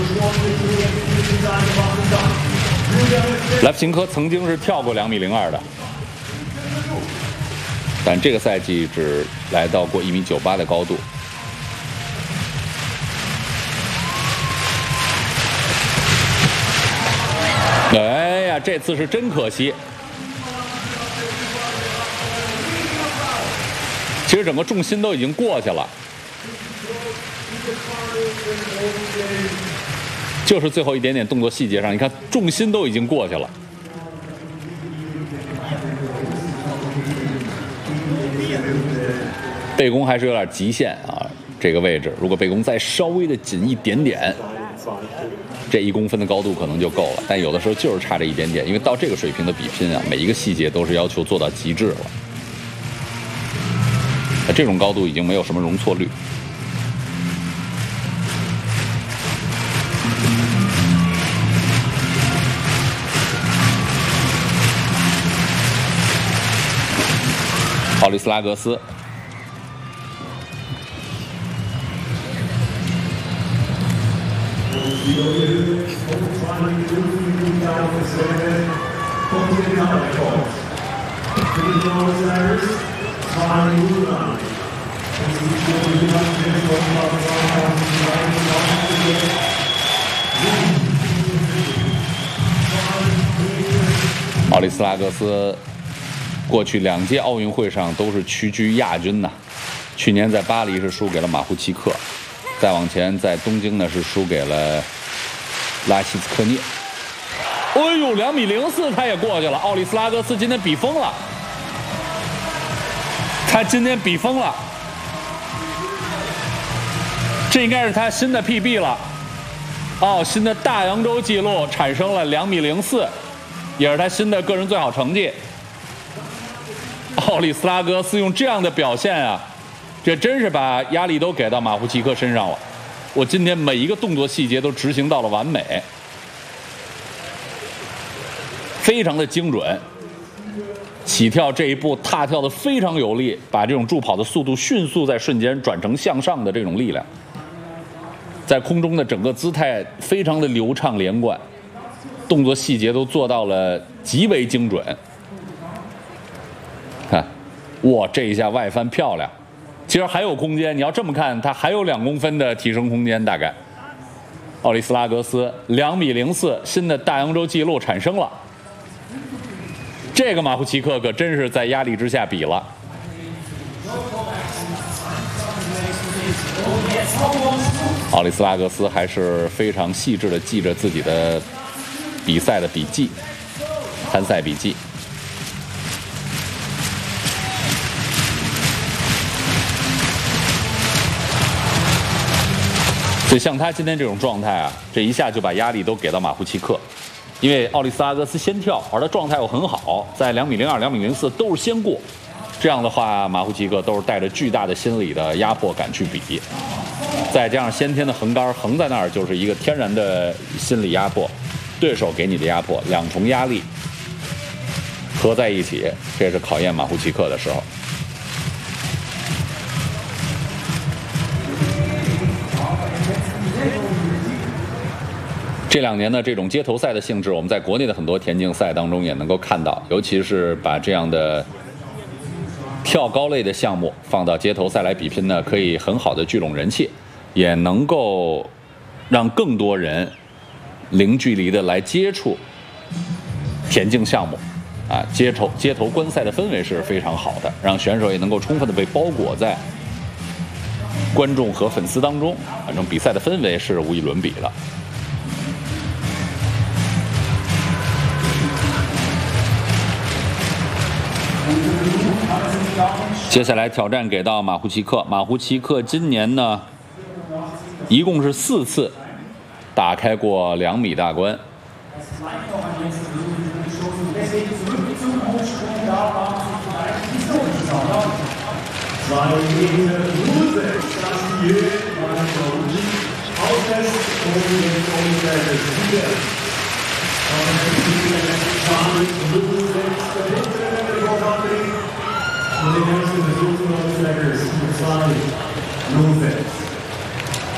莱夫琴科曾经是跳过2.02米的，但这个赛季只来到过1.98米的高度。哎呀，这次是真可惜。其实整个重心都已经过去了，就是最后一点点动作细节上，你看重心都已经过去了。背弓还是有点极限啊，这个位置如果背弓再稍微的紧一点点，这1公分的高度可能就够了。但有的时候就是差这一点点，因为到这个水平的比拼啊，每一个细节都是要求做到极致了。这种高度已经没有什么容错率。奥利斯拉格斯。奥利斯拉格斯过去2届奥运会上都是屈居亚军呐。去年在巴黎是输给了马胡奇克，再往前在东京呢是输给了拉希兹科涅。哎呦，2.04米他也过去了。奥利斯拉格斯今天比疯了，他今天比疯了，这应该是他新的 PB 了。哦，新的大洋洲纪录产生了2.04米，也是他新的个人最好成绩。奥利斯拉格斯用这样的表现啊，这真是把压力都给到马胡奇克身上了。我今天每一个动作细节都执行到了完美，非常的精准。起跳这一步踏跳的非常有力，把这种助跑的速度迅速在瞬间转成向上的这种力量，在空中的整个姿态非常的流畅连贯，动作细节都做到了极为精准。看，哇，这一下外翻漂亮。其实还有空间，你要这么看，它还有2公分的提升空间，大概。奥利斯拉格斯2.04米，新的大洋洲纪录产生了。这个马胡奇克可真是在压力之下比了。奥利斯拉格斯还是非常细致的记着自己的比赛的笔记、参赛笔记。所以像他今天这种状态啊，这一下就把压力都给到马胡奇克，因为奥利斯拉格斯先跳，而他状态又很好，在2.02米、2.04米都是先过，这样的话马胡奇克都是带着巨大的心理的压迫感去比，再加上先天的横杆横在那儿，就是一个天然的心理压迫，对手给你的压迫，2重压力合在一起，这是考验马胡奇克的时候。这2年的这种街头赛的性质，我们在国内的很多田径赛当中也能够看到，尤其是把这样的跳高类的项目放到街头赛来比拼呢，可以很好的聚拢人气，也能够让更多人零距离的来接触田径项目，啊，街头观赛的氛围是非常好的，让选手也能够充分的被包裹在观众和粉丝当中，反正比赛的氛围是无与伦比了。接下来挑战给到马胡奇克。马胡奇克今年呢，一共是4次打开过2米大关。